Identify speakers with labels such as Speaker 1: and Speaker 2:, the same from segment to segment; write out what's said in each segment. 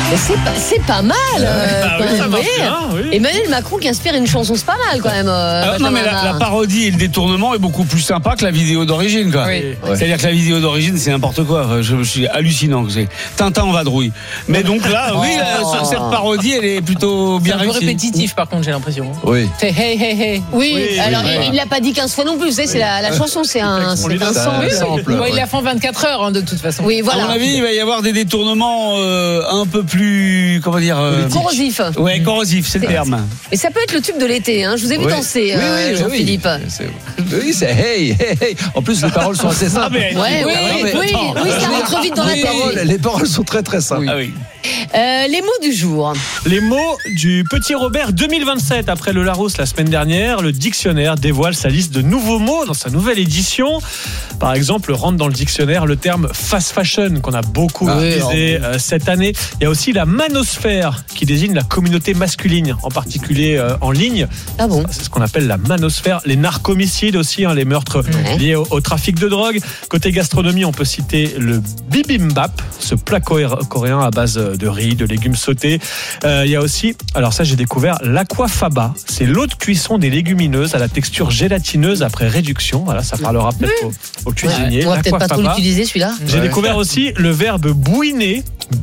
Speaker 1: C'est pas mal.
Speaker 2: Ça marche bien, oui.
Speaker 1: Emmanuel Macron qui inspire une chanson, c'est pas mal quand même.
Speaker 3: Non, mais la parodie et le détournement est beaucoup plus sympa que la vidéo d'origine, quoi.
Speaker 1: Oui.
Speaker 3: C'est-à-dire que la vidéo d'origine, c'est n'importe quoi. Enfin, je suis hallucinant. C'est Tintin en vadrouille. Mais donc là, cette parodie, elle est plutôt bien réussie.
Speaker 4: C'est un peu répétitif, par contre, j'ai l'impression.
Speaker 5: Oui.
Speaker 4: C'est hey, hey, hey.
Speaker 1: Oui, alors il l'a pas dit 15 fois non plus. Vous savez, c'est la chanson, c'est un sample.
Speaker 4: Bon, il la fait en 24 heures, de toute façon.
Speaker 1: Oui, voilà.
Speaker 3: À mon avis, il va y avoir des détournements un peu plus, comment dire,
Speaker 1: corrosif.
Speaker 3: Ouais, corrosif, c'est le terme.
Speaker 1: Et ça peut être le tube de l'été. Hein. Je vous ai vu danser, Jean-Philippe.
Speaker 5: Oui, c'est hey. En plus, les paroles sont assez simples.
Speaker 1: Oui, ça rentre vite dans la tête.
Speaker 5: Les paroles sont très très simples.
Speaker 3: Ah oui.
Speaker 1: Les mots du jour.
Speaker 2: Les mots du Petit Robert 2027. Après le Larousse la semaine dernière, le dictionnaire dévoile sa liste de nouveaux mots dans sa nouvelle édition. Par exemple, rentre dans le dictionnaire le terme fast fashion qu'on a beaucoup utilisé cette année. Il y a aussi la manosphère qui désigne la communauté masculine, en particulier en ligne.
Speaker 1: Ah bon ?
Speaker 2: C'est ce qu'on appelle la manosphère. Les narcomicides aussi, les meurtres liés au trafic de drogue. Côté gastronomie, on peut citer le bibimbap, ce plat coréen à base de riz, de légumes sautés. Il y a aussi, alors ça j'ai découvert, l'aquafaba. C'est l'eau de cuisson des légumineuses à la texture gélatineuse après réduction. Voilà, ça parlera peut-être aux cuisiniers.
Speaker 1: On va peut-être pas trop l'utiliser celui-là.
Speaker 2: J'ai découvert aussi le verbe bouiner,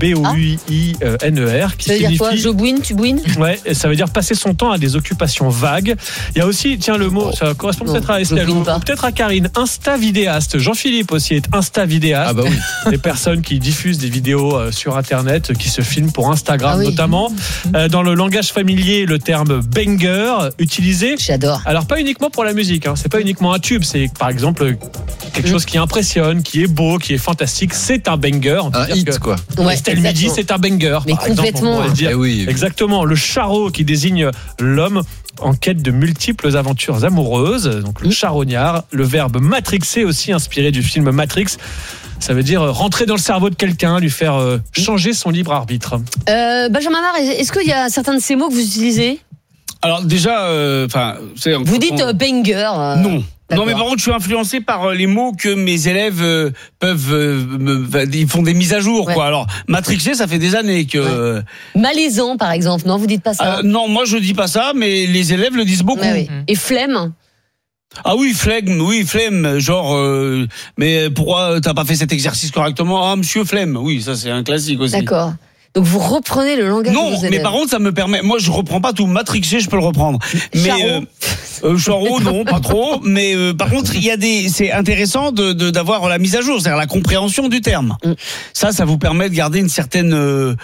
Speaker 2: B-O-U-I-N-E-R, qui
Speaker 1: ça veut
Speaker 2: signifie...
Speaker 1: dire quoi ? Je bouine, tu bouines ?
Speaker 2: Ouais, et ça veut dire passer son temps à des occupations vagues. Il y a aussi, tiens, le mot, ça correspond peut-être à Estelle ou peut-être à Karine, Insta-vidéaste. Jean-Philippe aussi est Insta-vidéaste.
Speaker 5: Ah bah oui.
Speaker 2: Des personnes qui diffusent des vidéos sur Internet, qui se filment pour Instagram notamment. Dans le langage familier, le terme banger utilisé.
Speaker 1: J'adore.
Speaker 2: Alors pas uniquement pour la musique, c'est pas uniquement un tube, c'est par exemple quelque chose qui impressionne, qui est beau, qui est fantastique, c'est un banger.
Speaker 5: Un hit, quoi.
Speaker 1: Ouais,
Speaker 2: Estelle Midi, c'est un banger.
Speaker 1: Mais
Speaker 2: par
Speaker 1: complètement.
Speaker 2: Exemple, dire.
Speaker 5: Oui.
Speaker 2: Exactement. Le charreau qui désigne l'homme en quête de multiples aventures amoureuses. Donc le charognard. Le verbe matrixer aussi, inspiré du film Matrix. Ça veut dire rentrer dans le cerveau de quelqu'un, lui faire changer son libre arbitre.
Speaker 1: Benjamin Mar, est-ce qu'il y a certains de ces mots que vous utilisez ?
Speaker 3: Alors déjà,
Speaker 1: vous dites banger.
Speaker 3: Non. Non, mais par contre, je suis influencé par les mots que mes élèves ils font des mises à jour, quoi. Alors, matrixé, ça fait des années que.
Speaker 1: Malaisant, par exemple. Non, vous dites pas ça.
Speaker 3: Non, moi je dis pas ça, mais les élèves le disent beaucoup.
Speaker 1: Oui. Et flemme.
Speaker 3: Ah oui, flemme, genre, mais pourquoi t'as pas fait cet exercice correctement ? Ah, monsieur flemme, oui, ça c'est un classique aussi.
Speaker 1: D'accord. Donc vous reprenez le langage de vos élèves.
Speaker 3: Non, mais par contre, ça me permet. Moi, je reprends pas tout. Matrixé, je peux le reprendre. Charreau, non, pas trop. Mais par contre, c'est intéressant d'avoir la mise à jour, c'est-à-dire la compréhension du terme. Ça vous permet de garder une certaine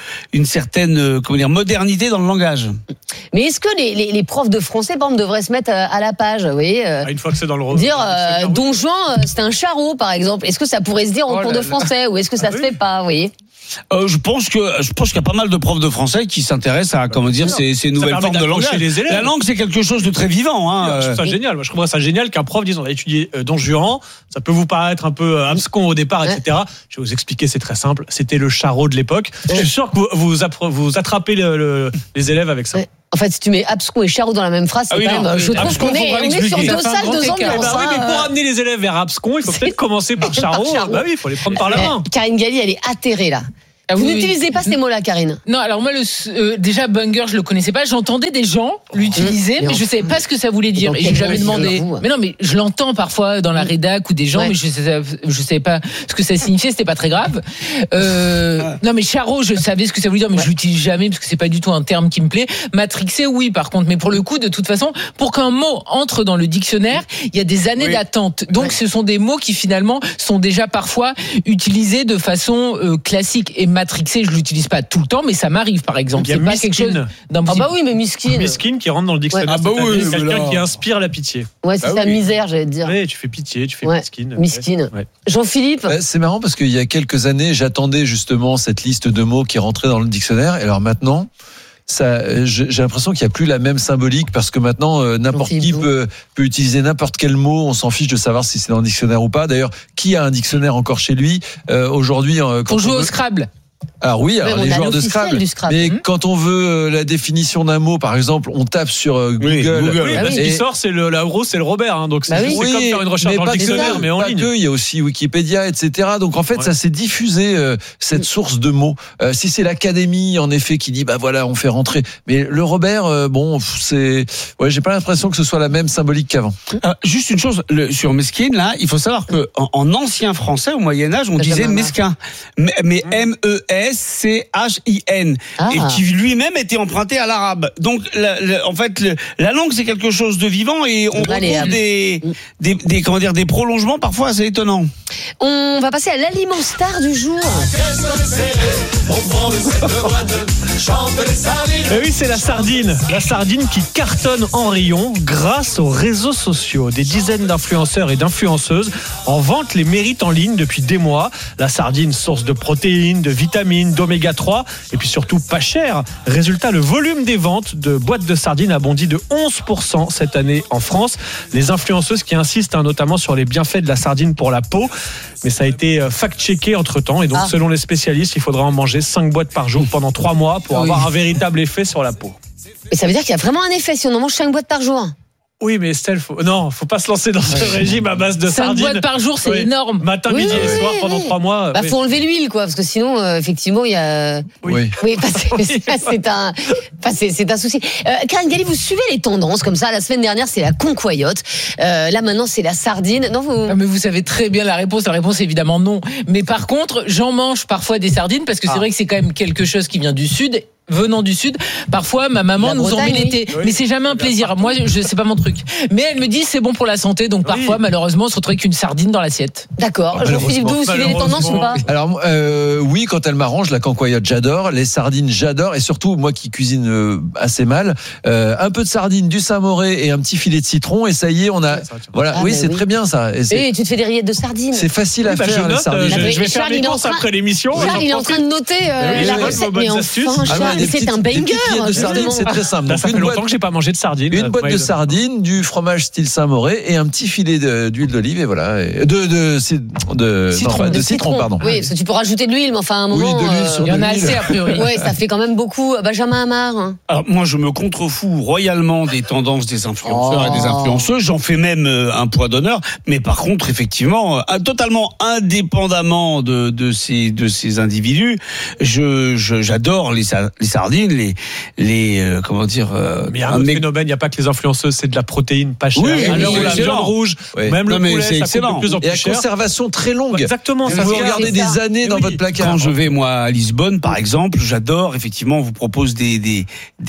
Speaker 3: modernité dans le langage.
Speaker 1: Mais est-ce que les profs de français, par exemple, devraient se mettre à la page, vous voyez
Speaker 2: Une fois que c'est dans le rôle.
Speaker 1: Dire Don Juan, c'était un charreau, par exemple. Est-ce que ça pourrait se dire en cours de français ou est-ce que ça se fait pas, vous voyez ?
Speaker 3: Je pense qu'il y a pas mal de profs de français qui s'intéressent à ces nouvelles formes de langage. La langue, c'est quelque chose de très vivant.
Speaker 2: Je trouve ça génial. Moi, je trouve ça génial qu'un prof dise on va étudier Don Juan. Ça peut vous paraître un peu abscon au départ, etc. Je vais vous expliquer, c'est très simple. C'était le charreau de l'époque. Je suis sûr que vous attrapez les élèves avec ça.
Speaker 1: En fait, si tu mets abscon et charreau dans la même phrase, c'est quand même. Je trouve qu'on est sur deux salles, deux ambiances.
Speaker 2: Mais pour amener les élèves vers abscon, il faut peut-être commencer par charreau. Bah oui, il faut les prendre par la main.
Speaker 1: Karine Galli, elle est atterrée là. Vous n'utilisez pas ces mots-là, Karine ?
Speaker 4: Non, alors moi, déjà, banger, je le connaissais pas. J'entendais des gens l'utiliser, mais je savais pas ce que ça voulait dire. Et j'ai jamais demandé. Mais non, mais je l'entends parfois dans la rédac ou des gens, mais je savais pas ce que ça signifiait. C'était pas très grave. Non, mais charreau, je savais ce que ça voulait dire, mais je l'utilise jamais parce que c'est pas du tout un terme qui me plaît. Matrixé, oui, par contre. Mais pour le coup, de toute façon, pour qu'un mot entre dans le dictionnaire, il y a des années d'attente. Donc, ce sont des mots qui finalement sont déjà parfois utilisés de façon classique. Et matrixé, je l'utilise pas tout le temps, mais ça m'arrive, par exemple. C'est pas quelque chose d'un petit...
Speaker 1: Ah bah oui, mais miskin.
Speaker 2: Miskin qui rentre dans le dictionnaire.
Speaker 3: Ah bah oui,
Speaker 2: quelqu'un qui inspire la pitié.
Speaker 1: Ouais, c'est sa misère, j'allais te dire.
Speaker 2: Oui, tu fais pitié, tu fais miskin.
Speaker 1: Miskin. Ouais. Jean-Philippe.
Speaker 5: C'est marrant parce qu'il y a quelques années, j'attendais justement cette liste de mots qui rentrait dans le dictionnaire. Et alors maintenant, j'ai l'impression qu'il n'y a plus la même symbolique parce que maintenant, n'importe qui peut utiliser n'importe quel mot. On s'en fiche de savoir si c'est dans le dictionnaire ou pas. D'ailleurs, qui a un dictionnaire encore chez lui aujourd'hui
Speaker 4: Pour jouer au Scrabble.
Speaker 5: Alors oui, alors les joueurs de Scrabble. Mais quand on veut la définition d'un mot, par exemple, on tape sur Google.
Speaker 2: Oui, parce qu'il sort, c'est le Robert. Hein, donc c'est comme faire une recherche dans le dictionnaire, mais en ligne.
Speaker 5: Il y a aussi Wikipédia, etc. Donc en fait, ça s'est diffusé cette source de mots. Si c'est l'académie, en effet, qui dit bah voilà, on fait rentrer. Mais le Robert, j'ai pas l'impression que ce soit la même symbolique qu'avant.
Speaker 3: Juste une chose sur mesquine, là, il faut savoir que en ancien français, au Moyen Âge, on disait mesquin, mais MESCHIN, et qui lui-même était emprunté à l'arabe. Donc, en fait, la langue, c'est quelque chose de vivant, et on retrouve des prolongements parfois assez étonnants.
Speaker 1: On va passer à l'aliment star du jour.
Speaker 2: Et oui, c'est la sardine. La sardine qui cartonne en rayon grâce aux réseaux sociaux. Des dizaines d'influenceurs et d'influenceuses en vantent les mérites en ligne depuis des mois. La sardine, source de protéines, de vitamines, d'oméga 3 et puis surtout pas cher. Résultat, le volume des ventes de boîtes de sardines a bondi de 11% cette année en France. Les influenceuses qui insistent notamment sur les bienfaits de la sardine pour la peau. Mais ça a été fact-checké entre-temps. Et donc, selon les spécialistes, il faudra en manger 5 boîtes par jour pendant 3 mois pour avoir un véritable effet sur la peau.
Speaker 1: Et ça veut dire qu'il y a vraiment un effet si on en mange 5 boîtes par jour.
Speaker 2: Oui, mais Estelle, faut pas se lancer dans ce régime à base de
Speaker 4: 5
Speaker 2: sardines.
Speaker 4: 5 boîtes par jour, c'est énorme.
Speaker 2: Matin, midi et soir pendant 3 mois.
Speaker 1: Faut enlever l'huile, quoi, parce que sinon, effectivement, il y a.
Speaker 5: Oui.
Speaker 1: C'est un souci. Karine Galli, vous suivez les tendances comme ça. La semaine dernière, c'est la concoyote. Là, maintenant, c'est la sardine. Non,
Speaker 4: mais vous savez très bien la réponse. La réponse est évidemment non. Mais par contre, j'en mange parfois des sardines parce que c'est vrai que c'est quand même quelque chose qui vient du Sud. Venant du Sud, parfois ma maman nous en met l'été, mais c'est jamais un plaisir. Moi, c'est pas mon truc. Mais elle me dit c'est bon pour la santé, donc parfois malheureusement on se retrouve avec une sardine dans l'assiette.
Speaker 1: D'accord. Jean-Philippe, vous suivez les tendances ou pas?
Speaker 5: Alors oui, quand elle m'arrange, la cancoyote j'adore, les sardines j'adore, et surtout moi qui cuisine assez mal, un peu de sardine, du Saint-Moré et un petit filet de citron, et ça y est, on a c'est très bien ça.
Speaker 1: Et tu te fais des rillettes de sardines.
Speaker 5: C'est facile à faire.
Speaker 2: Les sardines. Je vais faire mes courses après l'émission.
Speaker 1: Charles, il est en train de noter la recette, mais enfin. C'est un banger.
Speaker 5: De sardines, c'est très simple.
Speaker 2: Ça fait longtemps que j'ai pas mangé de sardines.
Speaker 5: Une boîte de sardines, du fromage style Saint-Moré et un petit filet d'huile d'olive et voilà. De citron, pardon.
Speaker 1: Oui, parce que tu peux rajouter de l'huile, mais enfin à un moment.
Speaker 4: Il y en a assez a priori.
Speaker 1: Oui, ça fait quand même beaucoup. Benjamin Hamar.
Speaker 3: Alors moi, je me contrefous royalement des tendances des influenceurs et des influenceuses. J'en fais même un poids d'honneur. Mais par contre, effectivement, totalement indépendamment de ces individus, j'adore les sardines, comment dire.
Speaker 2: Mais il y a un autre phénomène, il n'y a pas que les influenceuses, c'est de la protéine pas chère. Alors la viande rouge, même le poulet, ça coûte de plus en plus cher.
Speaker 5: Et la conservation très longue.
Speaker 2: Exactement.
Speaker 5: Vous regardez des années dans votre placard.
Speaker 3: Quand je vais moi à Lisbonne, par exemple, j'adore. Effectivement, on vous propose des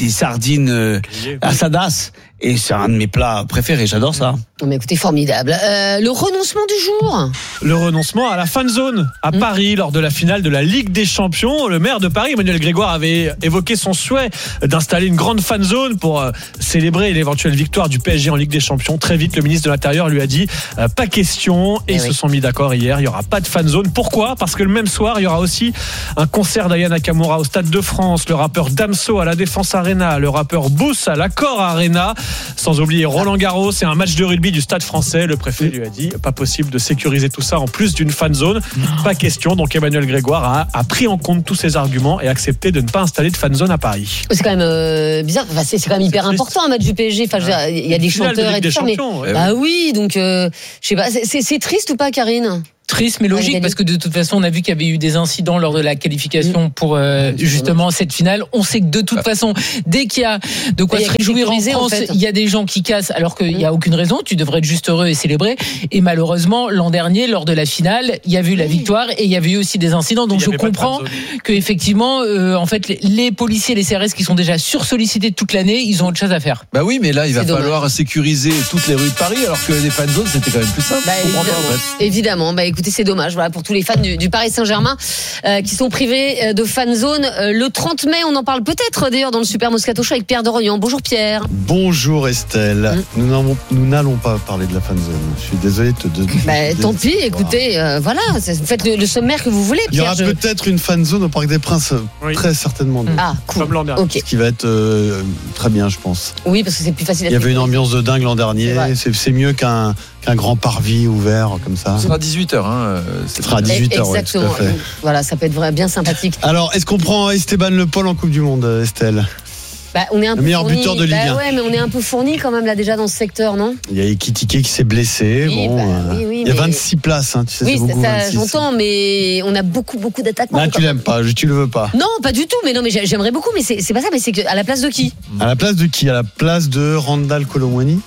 Speaker 3: sardines assadas. Et c'est un de mes plats préférés, j'adore ça.
Speaker 1: Mais écoutez, formidable. Le renoncement du jour.
Speaker 2: Le renoncement à la fan zone à Paris lors de la finale de la Ligue des Champions. Le maire de Paris, Emmanuel Grégoire, avait évoqué son souhait d'installer une grande fan zone pour célébrer l'éventuelle victoire du PSG en Ligue des Champions. Très vite, le ministre de l'Intérieur lui a dit pas question, et ils se sont mis d'accord hier. Il y aura pas de fan zone. Pourquoi ? Parce que le même soir, il y aura aussi un concert d'Aya Nakamura au Stade de France, le rappeur Damso à la Défense Arena, le rappeur Boots à l'Accor Arena. Sans oublier Roland Garros et un match de rugby du Stade Français. Le préfet lui a dit pas possible de sécuriser tout ça en plus d'une fan zone. Pas question. Donc Emmanuel Grégoire a pris en compte tous ces arguments et accepté de ne pas installer de fan zone à Paris.
Speaker 1: C'est quand même bizarre. Enfin, c'est quand même hyper important un match du PSG. Enfin, il y a des chanteurs et tout ça. Bah oui, donc je sais pas. C'est triste ou pas, Karine ?
Speaker 4: Triste mais logique parce que de toute façon on a vu qu'il y avait eu des incidents lors de la qualification pour justement cette finale. On sait que de toute façon dès qu'il y a de quoi se réjouir en France, il y a des gens qui cassent alors qu'il n'y a aucune raison. Tu devrais être juste heureux et célébrer. Et malheureusement l'an dernier lors de la finale il y a eu la victoire et il y avait eu aussi des incidents. Donc je comprends que effectivement en fait les policiers, les CRS qui sont déjà sursollicités toute l'année, ils ont autre chose à faire.
Speaker 5: Bah oui, mais là il va falloir sécuriser toutes les rues de Paris alors que les fan zones c'était quand même plus simple.
Speaker 1: Évidemment. Écoutez, c'est dommage pour tous les fans du Paris Saint-Germain qui sont privés de fan zone. Le 30 mai, on en parle peut-être d'ailleurs dans le Super Moscato Show avec Pierre de Rognan. Bonjour Pierre.
Speaker 6: Bonjour Estelle. Nous n'allons pas parler de la fan zone. Je suis désolé de te
Speaker 1: tant pis, écoutez, voilà, vous faites le sommaire que vous voulez, Pierre.
Speaker 6: Il y aura peut-être une fan zone au Parc des Princes, très certainement.
Speaker 1: Ah, cool.
Speaker 2: Comme l'an dernier.
Speaker 6: Ce qui va être très bien, je pense.
Speaker 1: Oui, parce que c'est plus facile à
Speaker 6: Il y avait une ambiance de dingue l'an dernier. C'est mieux qu'un grand parvis ouvert comme ça.
Speaker 5: Ce sera 18h. Hein,
Speaker 6: Ce sera à 18h.
Speaker 1: Exactement.
Speaker 6: Ouais,
Speaker 1: voilà, ça peut être bien sympathique.
Speaker 6: Alors, est-ce qu'on prend Esteban Le Paul en Coupe du Monde, Estelle?
Speaker 1: On est un peu
Speaker 6: meilleur
Speaker 1: fourni.
Speaker 6: buteur de Ligue 1.
Speaker 1: Ouais, mais on est un peu fourni quand même là déjà dans ce secteur, non?
Speaker 6: Il y a Ekitike qui s'est blessé.
Speaker 1: Oui,
Speaker 6: il y a 26 places, hein, tu sais,
Speaker 1: oui,
Speaker 6: c'est beaucoup.
Speaker 1: ça
Speaker 6: 26.
Speaker 1: J'entends, mais on a beaucoup d'attaquants.
Speaker 6: Là, tu l'aimes pas, tu le veux pas.
Speaker 1: Non, pas du tout. Mais non, mais j'aimerais beaucoup. Mais c'est pas ça. Mais c'est que à la place de qui?
Speaker 6: À la place de qui? À la place de Randall Colomwani.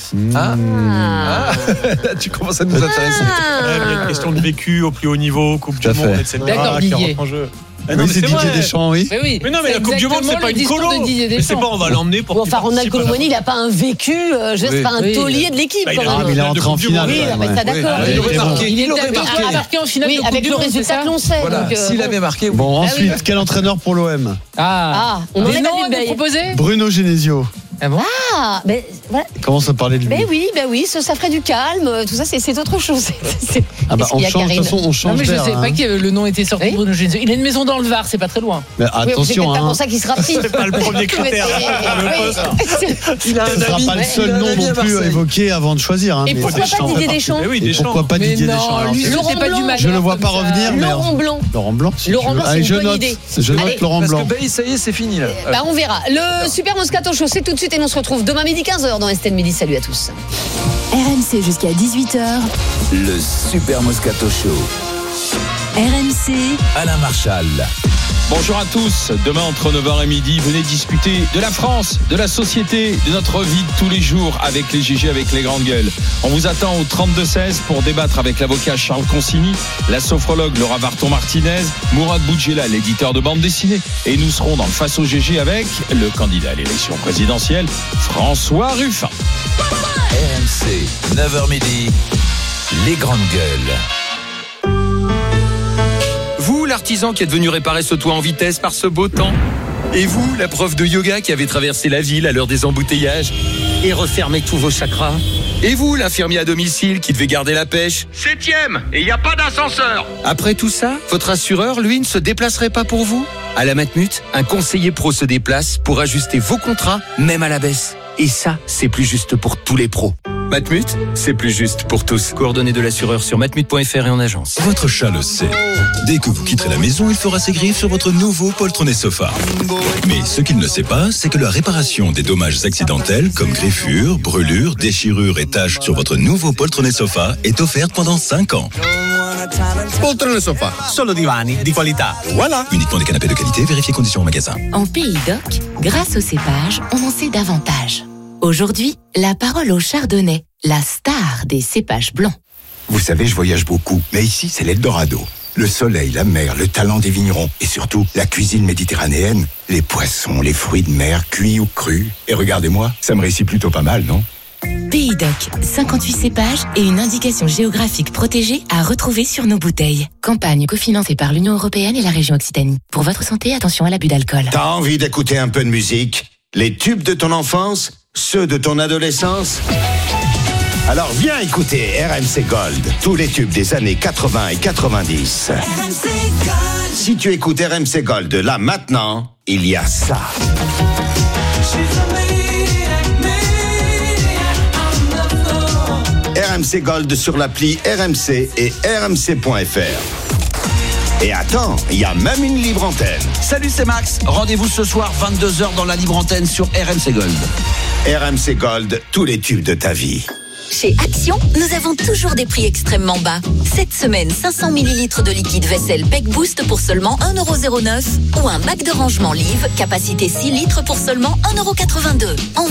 Speaker 5: Tu commences à nous intéresser.
Speaker 2: Il y a une question de vécu au plus haut niveau, Coupe du Monde, etc.
Speaker 4: D'accord,
Speaker 2: qui
Speaker 4: Didier.
Speaker 2: rentre en jeu.
Speaker 6: Oui, c'est Didier Deschamps, oui.
Speaker 2: Mais non, mais la Coupe du Monde, c'est pas une colo. Mais c'est pas, on va l'emmener pour.
Speaker 1: Enfin, Randall Colomwani, il a pas un vécu. C'est pas un taulier de l'équipe.
Speaker 2: Il
Speaker 6: mais il est rentré en finale.
Speaker 1: Oui, ça d'accord.
Speaker 5: Il aurait marqué.
Speaker 4: Il aurait marqué en finale.
Speaker 1: Oui, avec le résultat que l'on sait.
Speaker 5: Voilà, s'il avait marqué.
Speaker 6: Bon, ensuite, quel entraîneur pour l'OM?
Speaker 1: On en
Speaker 4: Des
Speaker 1: est
Speaker 4: noms
Speaker 1: pas
Speaker 4: à nous proposer?
Speaker 6: Bruno Genesio.
Speaker 4: Ah bon?
Speaker 1: Mais voilà.
Speaker 6: Commence à parler de lui.
Speaker 1: Oui, ça ferait du calme. Tout ça, c'est autre chose.
Speaker 6: On change, de toute façon, on
Speaker 4: Non,
Speaker 6: change
Speaker 4: mais je
Speaker 6: d'air.
Speaker 4: sais pas que le nom était sorti.
Speaker 1: Oui.
Speaker 4: Bruno Genesio. Il a une maison dans le Var, c'est pas très loin.
Speaker 6: Mais
Speaker 1: Oui, c'est
Speaker 6: attention,
Speaker 1: peut-être pas
Speaker 6: hein.
Speaker 1: pour ça qu'il sera pris.
Speaker 2: C'est pas le premier critère.
Speaker 5: Il a
Speaker 6: Ce ne sera pas le seul
Speaker 5: il a
Speaker 6: nom
Speaker 5: un ami
Speaker 6: non
Speaker 5: à
Speaker 6: plus à
Speaker 5: Marseille.
Speaker 6: évoquer avant de choisir. Hein,
Speaker 1: Et
Speaker 6: mais
Speaker 1: pourquoi pas
Speaker 6: Deschamps
Speaker 1: Didier
Speaker 6: fait partie.
Speaker 1: Deschamps?
Speaker 2: Mais oui,
Speaker 6: Et
Speaker 2: Deschamps.
Speaker 6: pourquoi pas
Speaker 4: Mais
Speaker 6: Didier
Speaker 4: non,
Speaker 6: Deschamps? Alors,
Speaker 4: lui,
Speaker 6: c'est-
Speaker 1: Laurent
Speaker 4: c'est pas du
Speaker 1: Blanc.
Speaker 4: malheur.
Speaker 6: Je le vois pas
Speaker 4: comme ça.
Speaker 6: revenir, mais
Speaker 1: Laurent Blanc.
Speaker 6: Laurent Blanc. Si
Speaker 1: Laurent
Speaker 6: tu veux.
Speaker 1: Blanc, c'est
Speaker 6: Allez,
Speaker 1: une
Speaker 6: je
Speaker 1: bonne
Speaker 6: note.
Speaker 1: idée.
Speaker 6: Je note
Speaker 1: Allez,
Speaker 6: Laurent
Speaker 5: Parce
Speaker 6: Blanc.
Speaker 5: que Bay, ça y est, c'est fini là.
Speaker 1: On verra. Le Super Moscato Show, c'est tout de suite et on se retrouve demain midi 15h dans Estelle Midi. Salut à tous.
Speaker 7: RMC jusqu'à 18h.
Speaker 8: Le Super Moscato Show.
Speaker 7: RMC,
Speaker 8: Alain Marchal.
Speaker 9: Bonjour à tous, demain entre 9h et midi, venez discuter de la France, de la société, de notre vie de tous les jours avec les GG, avec les grandes gueules. On vous attend au 32-16 pour débattre avec l'avocat Charles Consigny, la sophrologue Laura Varton-Martinez, Mourad Boudjela, l'éditeur de bande dessinée. Et nous serons dans le Face au GG avec le candidat à l'élection présidentielle, François Ruffin.
Speaker 8: RMC, 9h midi, les grandes gueules.
Speaker 9: Vous, l'artisan qui est venu réparer ce toit en vitesse par ce beau temps. Et vous, la prof de yoga qui avait traversé la ville à l'heure des embouteillages et refermé tous vos chakras. Et vous, l'infirmier à domicile qui devait garder la pêche. 7e, et il n'y a pas d'ascenseur. Après tout ça, votre assureur, lui, ne se déplacerait pas pour vous. À la Matmut, un conseiller pro se déplace pour ajuster vos contrats, même à la baisse. Et ça, c'est plus juste pour tous les pros. Matmut, c'est plus juste pour tous. Coordonnées de l'assureur sur matmut.fr et en agence.
Speaker 10: Votre chat le sait. Dès que vous quitterez la maison, il fera ses griffes sur votre nouveau poltronnet sofa. Mais ce qu'il ne sait pas, c'est que la réparation des dommages accidentels, comme griffures, brûlures, déchirures et taches sur votre nouveau poltronnet sofa est offerte pendant 5 ans.
Speaker 11: Poltrone sofa, solo divani di qualità. Voilà.
Speaker 10: Uniquement des canapés de qualité, vérifiez conditions au magasin.
Speaker 7: en Pays d'Oc, grâce au cépage, on en sait davantage. Aujourd'hui, la parole au chardonnay, la star des cépages blancs.
Speaker 11: Vous savez, je voyage beaucoup, mais ici, c'est l'Eldorado. Le soleil, la mer, le talent des vignerons et surtout la cuisine méditerranéenne, les poissons, les fruits de mer, cuits ou crus. Et regardez-moi, ça me réussit plutôt pas mal, non?
Speaker 7: Pays d'Oc, 58 cépages et une indication géographique protégée à retrouver sur nos bouteilles. Campagne cofinancée par l'Union européenne et la région Occitanie. Pour votre santé, attention à l'abus d'alcool.
Speaker 11: T'as envie d'écouter un peu de musique? Les tubes de ton enfance? Ceux de ton adolescence? Alors viens écouter RMC Gold, tous les tubes des années 80 et 90. Si tu écoutes RMC Gold là maintenant, il y a ça. RMC Gold sur l'appli RMC et rmc.fr. Et attends, il y a même une libre antenne.
Speaker 12: Salut, c'est Max. Rendez-vous ce soir 22h dans la libre antenne sur RMC Gold.
Speaker 11: RMC Gold, tous les tubes de ta vie.
Speaker 13: Chez Action, nous avons toujours des prix extrêmement bas. Cette semaine, 500 ml de liquide vaisselle Peck Boost pour seulement 1,09 € ou un bac de rangement Live, capacité 6 litres pour seulement 1,82 €.